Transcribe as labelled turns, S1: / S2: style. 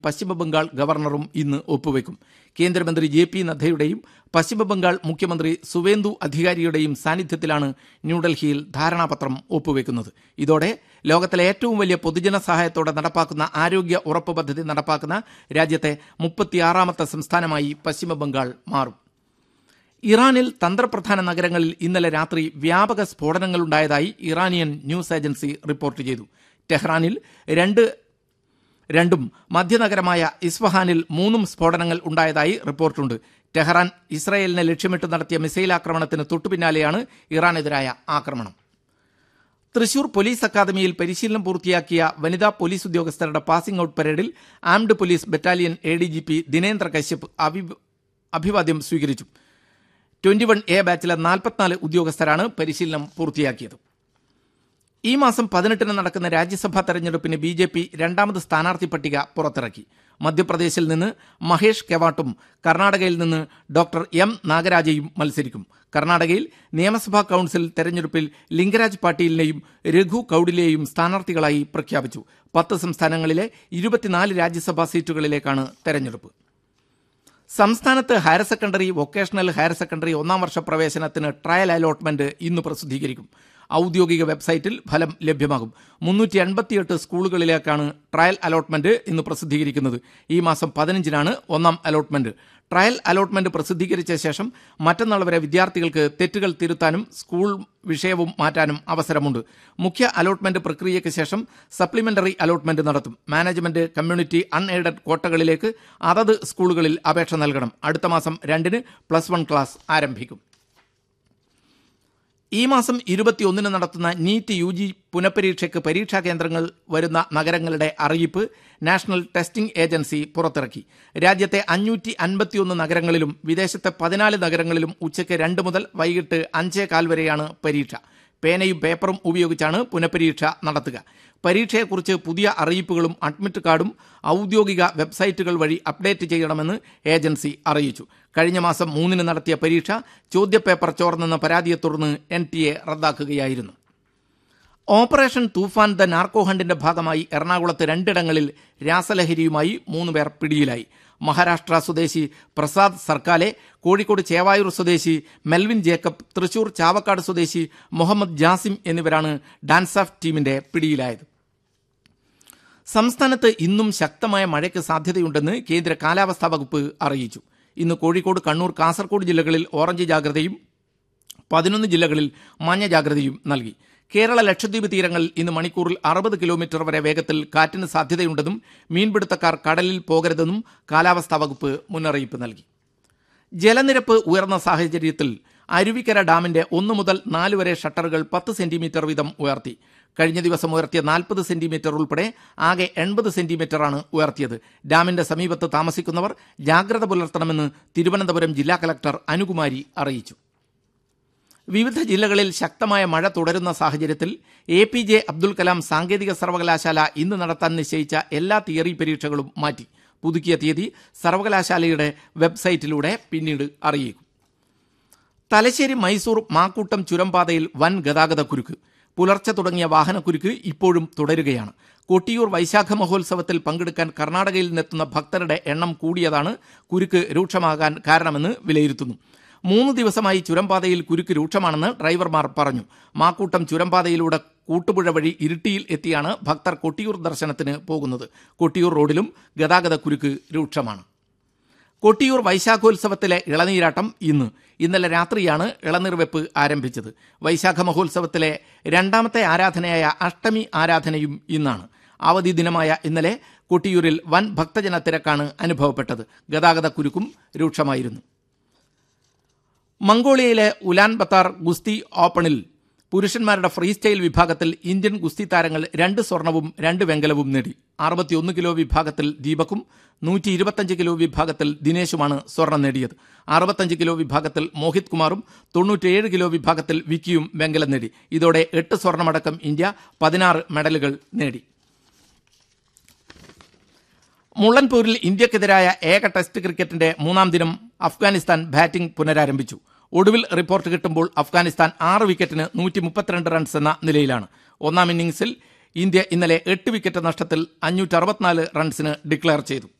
S1: പശ്ചിമബംഗാൾ ഗവർണറും ഇന്ന് ഒപ്പുവെക്കും. കേന്ദ്രമന്ത്രി JP നദ്ദയുടെയും പശ്ചിമബംഗാൾ മുഖ്യമന്ത്രി സുവേന്ദു അധികാരിയുടെയും സാന്നിധ്യത്തിലാണ് ന്യൂഡൽഹിയിൽ ധാരണാപത്രം ഒപ്പുവെക്കുന്നത്. ഇതോടെ ലോകത്തിലെ ഏറ്റവും വലിയ പൊതുജന സഹായത്തോടെ നടപ്പാക്കുന്ന ആരോഗ്യ ഉറപ്പ് പദ്ധതി നടപ്പാക്കുന്ന രാജ്യത്തെ 36ാമത്തെ സംസ്ഥാനമായി പശ്ചിമബംഗാൾ മാറും. ഇറാനിൽ തന്ത്രപ്രധാന നഗരങ്ങളിൽ ഇന്നലെ രാത്രി വ്യാപക സ്ഫോടനങ്ങളുണ്ടായതായി ഇറാനിയൻ ന്യൂസ് ഏജൻസി റിപ്പോർട്ട് ചെയ്തു. ടെഹ്റാനിൽ രണ്ടും മധ്യനഗരമായ ഇസ്ഫഹാനിൽ 3 സ്ഫോടനങ്ങൾ ഉണ്ടായതായി റിപ്പോർട്ടുണ്ട്. ടെഹ്റാൻ ഇസ്രായേലിനെ ലക്ഷ്യമിട്ട് നടത്തിയ മിസൈൽ ആക്രമണത്തിന് തൊട്ടുപിന്നാലെയാണ് ഇറാനെതിരായ ആക്രമണം. തൃശൂർ പോലീസ് അക്കാദമിയിൽ പരിശീലനം പൂർത്തിയാക്കിയ വനിതാ പോലീസ് ഉദ്യോഗസ്ഥരുടെ പാസിംഗ് ഔട്ട് പരേഡിൽ armed police battalion ADGP Dinendra Kashyap അഭിവാദ്യം സ്വീകരിച്ചു. 21A ബാച്ചിലെ 44 ഉദ്യോഗസ്ഥരാണ് പരിശീലനം പൂർത്തിയാക്കിയത്. ഈ മാസം 18-ന് നടക്കുന്ന രാജ്യസഭാ തെരഞ്ഞെടുപ്പിന് BJP രണ്ടാമത് സ്ഥാനാർത്ഥി പട്ടിക പുറത്തിറക്കി. മധ്യപ്രദേശിൽ നിന്ന് മഹേഷ് കെവാട്ടും കർണാടകയിൽ നിന്ന് ഡോക്ടർ M നാഗരാജയും മത്സരിക്കും. കർണാടകയിൽ നിയമസഭാ കൌൺസിൽ തെരഞ്ഞെടുപ്പിൽ ലിംഗരാജ് പാട്ടീലിനെയും രഘു കൌഡിലെയും സ്ഥാനാർത്ഥികളായി പ്രഖ്യാപിച്ചു. 10 സംസ്ഥാനങ്ങളിലെ 24 രാജ്യസഭാ സീറ്റുകളിലേക്കാണ് തെരഞ്ഞെടുപ്പ്. സംസ്ഥാനത്ത് higher secondary, vocational higher secondary 1ാം വർഷ പ്രവേശനത്തിന് ട്രയൽ അലോട്ട്മെന്റ് ഇന്ന് പ്രസിദ്ധീകരിക്കും. ഔദ്യോഗിക വെബ്സൈറ്റിൽ ഫലം ലഭ്യമാകും. 388 സ്കൂളുകളിലേക്കാണ് ട്രയൽ അലോട്ട്മെന്റ് ഇന്ന് പ്രസിദ്ധീകരിക്കുന്നത്. ഈ മാസം 15-നാണ് 1ാം അലോട്ട്മെന്റ്. ട്രയൽ അലോട്ട്മെന്റ് പ്രസിദ്ധീകരിച്ച ശേഷം മറ്റന്നാൾ വരെ വിദ്യാർത്ഥികൾക്ക് തെറ്റുകൾ തിരുത്താനും സ്കൂൾ വിഷയവും മാറ്റാനും അവസരമുണ്ട്. മുഖ്യ അലോട്ട്മെന്റ് പ്രക്രിയയ്ക്ക് ശേഷം സപ്ലിമെന്ററി അലോട്ട്മെന്റ് നടത്തും. മാനേജ്മെന്റ്, കമ്മ്യൂണിറ്റി, അൺഎയ്ഡഡ് കോട്ടകളിലേക്ക് അതത് സ്കൂളുകളിൽ അപേക്ഷ നൽകണം. അടുത്ത മാസം 2-ന് +1 ക്ലാസ് ആരംഭിക്കും. ഈ മാസം 21-ന് നടത്തുന്ന നീറ്റ് UG പുനഃപരീക്ഷയ്ക്ക് പരീക്ഷാ കേന്ദ്രങ്ങൾ വരുന്ന നഗരങ്ങളുടെ അറിയിപ്പ് നാഷണൽ ടെസ്റ്റിംഗ് ഏജൻസി പുറത്തിറക്കി. രാജ്യത്തെ 551 നഗരങ്ങളിലും വിദേശത്തെ 14 നഗരങ്ങളിലും ഉച്ചയ്ക്ക് 2 മുതൽ വൈകിട്ട് 5:15 വരെയാണ് പരീക്ഷ. പേനയും പേപ്പറും ഉപയോഗിച്ചാണ് പുനഃപരീക്ഷ നടത്തുക. പരീക്ഷയെക്കുറിച്ച് പുതിയ അറിയിപ്പുകളും അഡ്മിറ്റ് കാർഡും ഔദ്യോഗിക വെബ്സൈറ്റുകൾ വഴി അപ്ഡേറ്റ് ചെയ്യണമെന്ന് ഏജൻസി അറിയിച്ചു. കഴിഞ്ഞ മാസം 3-ന് നടത്തിയ പരീക്ഷ ചോദ്യപേപ്പർ ചോർന്നെന്ന പരാതിയെ തുടർന്ന് NTA റദ്ദാക്കുകയായിരുന്നു. Operation Toofan the narco ഹണ്ടിന്റെ ഭാഗമായി എറണാകുളത്ത് 2ഇടങ്ങളിൽ രാസലഹരിയുമായി 3 പേർ പിടിയിലായി. മഹാരാഷ്ട്ര സ്വദേശി പ്രസാദ് സർക്കാലെ, കോഴിക്കോട് ചേവായൂർ സ്വദേശി മെൽവിൻ ജേക്കബ്, തൃശൂർ ചാവക്കാട് സ്വദേശി മുഹമ്മദ് ജാസിം എന്നിവരാണ് ഡാൻസ് ഓഫ് ടീമിന്റെ പിടിയിലായത്. സംസ്ഥാനത്ത് ഇന്നും ശക്തമായ മഴയ്ക്ക് സാധ്യതയുണ്ടെന്ന് കേന്ദ്ര കാലാവസ്ഥാ വകുപ്പ് അറിയിച്ചു. ഇന്ന് കോഴിക്കോട്, കണ്ണൂർ, കാസർഗോഡ് ജില്ലകളിൽ ഓറഞ്ച് ജാഗ്രതയും 11 ജില്ലകളിൽ മഞ്ഞ ജാഗ്രതയും നൽകി. കേരള ലക്ഷദ്വീപ് തീരങ്ങളിൽ ഇന്ന് മണിക്കൂറിൽ 60 കിലോമീറ്റർ വരെ വേഗത്തിൽ കാറ്റിന് സാധ്യതയുണ്ടെന്നും മീൻപിടുത്തക്കാർ കടലിൽ പോകരുതെന്നും കാലാവസ്ഥാ വകുപ്പ് മുന്നറിയിപ്പ് നൽകി. ജലനിരപ്പ് ഉയർന്ന സാഹചര്യത്തിൽ അരുവിക്കര ഡാമിന്റെ 1 മുതൽ 4 വരെ ഷട്ടറുകൾ 10 സെന്റിമീറ്റർ വീതം ഉയർത്തി. കഴിഞ്ഞ ദിവസം ഉയർത്തിയ 40 സെന്റിമീറ്റർ ഉൾപ്പെടെ ആകെ 80 സെന്റിമീറ്ററാണ് ഉയർത്തിയത്. ഡാമിന്റെ സമീപത്ത് താമസിക്കുന്നവർ ജാഗ്രത പുലർത്തണമെന്ന് തിരുവനന്തപുരം ജില്ലാ കളക്ടർ അനുകുമാരി അറിയിച്ചു. വിവിധ ജില്ലകളിൽ ശക്തമായ മഴ തുടരുന്ന സാഹചര്യത്തിൽ APJ അബ്ദുൽ കലാം സാങ്കേതിക സർവകലാശാല ഇന്ന് നടത്താൻ നിശ്ചയിച്ച എല്ലാ തിയറി പരീക്ഷകളും മാറ്റി. പുതുക്കിയ തീയതി സർവകലാശാലയുടെ വെബ്സൈറ്റിലൂടെ പിന്നീട് അറിയിക്കും. തലശ്ശേരി മൈസൂർ മാക്കൂട്ടം ചുരംപാതയിൽ വൻ ഗതാഗത കുരുക്ക്. പുലർച്ചെ തുടങ്ങിയ വാഹനക്കുരുക്ക് ഇപ്പോഴും തുടരുകയാണ്. കൊട്ടിയൂർ വൈശാഖ മഹോത്സവത്തിൽ പങ്കെടുക്കാൻ കർണാടകയിൽ നിന്നെത്തുന്ന ഭക്തരുടെ എണ്ണം കൂടിയതാണ് കുരുക്ക് രൂക്ഷമാകാൻ കാരണമെന്ന് വിലയിരുത്തുന്നു. 3 ദിവസമായി ചുരംപാതയിൽ കുരുക്ക് രൂക്ഷമാണെന്ന് ഡ്രൈവർമാർ പറഞ്ഞു. മാക്കൂട്ടം ചുരംപാതയിലൂടെ കൂട്ടുപുഴ വഴി ഇരിട്ടിയിൽ എത്തിയാണ് ഭക്തർ കൊട്ടിയൂർ ദർശനത്തിന് പോകുന്നത്. കൊട്ടിയൂർ റോഡിലും ഗതാഗത കുരുക്ക് രൂക്ഷമാണ്. കൊട്ടിയൂർ വൈശാഖോത്സവത്തിലെ ഇളനീരാട്ടം ഇന്നലെ രാത്രിയാണ് ഇളനീർവെപ്പ് ആരംഭിച്ചത്. വൈശാഖ മഹോത്സവത്തിലെ 2ാമത്തെ ആരാധനയായ അഷ്ടമി ആരാധനയും ഇന്നാണ്. അവധി ദിനമായ ഇന്നലെ കൊട്ടിയൂരിൽ വൻ ഭക്തജന തിരക്കാണ് അനുഭവപ്പെട്ടത്. ഗതാഗത കുരുക്കും രൂക്ഷമായിരുന്നു. മംഗോളിയയിലെ ഉലാൻ ബത്താർ ഗുസ്തി ഓപ്പണിൽ പുരുഷന്മാരുടെ ഫ്രീ സ്റ്റൈൽ വിഭാഗത്തിൽ ഇന്ത്യൻ ഗുസ്തി താരങ്ങൾ 2 സ്വർണവും 2 വെങ്കലവും നേടി. 61 കിലോ വിഭാഗത്തിൽ ദീപക്കും 125 കിലോ വിഭാഗത്തിൽ ദിനേശുമാണ് സ്വർണം നേടിയത്. 65 കിലോ വിഭാഗത്തിൽ മോഹിത് കുമാറും 97 കിലോ വിഭാഗത്തിൽ വിക്കിയും വെങ്കലം നേടി. ഇതോടെ 8 സ്വർണമടക്കം ഇന്ത്യ 16 മെഡലുകൾ നേടി. മുള്ളൻപൂരിൽ ഇന്ത്യക്കെതിരായ ഏക ടെസ്റ്റ് ക്രിക്കറ്റിന്റെ 3ാം ദിനം അഫ്ഗാനിസ്ഥാൻ ബാറ്റിംഗ് പുനരാരംഭിച്ചു. ഒടുവിൽ റിപ്പോർട്ട് കിട്ടുമ്പോൾ അഫ്ഗാനിസ്ഥാൻ 6 വിക്കറ്റിന് 132 റൺസ് എന്ന നിലയിലാണ്. 1ാം ഇന്നിംഗ്സിൽ ഇന്ത്യ ഇന്നലെ 8 വിക്കറ്റ് നഷ്ടത്തിൽ 564 റൺസിന് ഡിക്ലയർ ചെയ്തു.